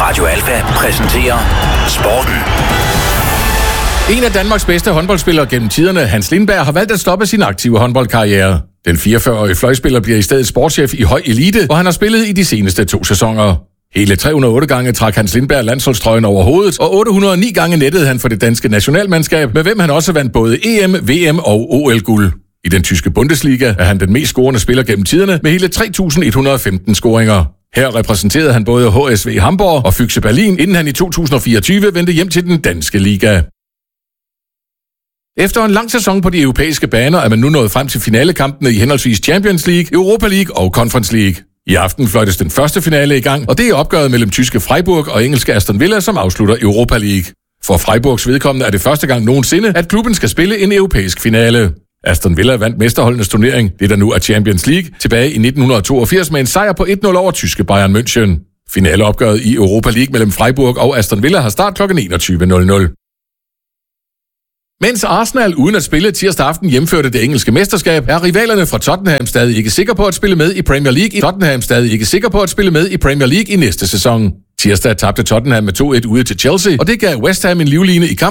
Radio Alfa præsenterer Sporten. En af Danmarks bedste håndboldspillere gennem tiderne, Hans Lindberg, har valgt at stoppe sin aktive håndboldkarriere. Den 44-årige fløjspiller bliver i stedet sportschef i høj elite, hvor han har spillet i de seneste 2 sæsoner. Hele 308 gange trak Hans Lindberg landsholdstrøjen over hovedet, og 809 gange nettede han for det danske nationalmandskab, med hvem han også vandt både EM, VM og OL-guld. I den tyske Bundesliga er han den mest scorende spiller gennem tiderne med hele 3.115 scoringer. Her repræsenterede han både HSV Hamburg og Füchse Berlin, inden han i 2024 vendte hjem til den danske liga. Efter en lang sæson på de europæiske baner er man nu nået frem til finalekampene i henholdsvis Champions League, Europa League og Conference League. I aften fløjtes den første finale i gang, og det er opgøret mellem tyske Freiburg og engelske Aston Villa, som afslutter Europa League. For Freiburgs vedkommende er det første gang nogensinde, at klubben skal spille en europæisk finale. Aston Villa vandt mesterholdenes turnering, det der nu er Champions League, tilbage i 1982 med en sejr på 1-0 over tyske Bayern München. Finaleopgøret i Europa League mellem Freiburg og Aston Villa har start kl. 21.00. Mens Arsenal uden at spille tirsdag aften hjemførte det engelske mesterskab, er rivalerne fra Tottenham stadig ikke sikre på at spille med i Premier League i næste sæson. Tirsdag tabte Tottenham med 2-1 ude til Chelsea, og det gav West Ham en livline i kampen